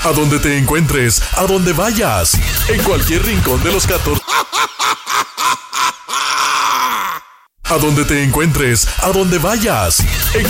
A donde te encuentres, a donde vayas, en cualquier rincón de los 14. A donde te encuentres, a donde vayas, en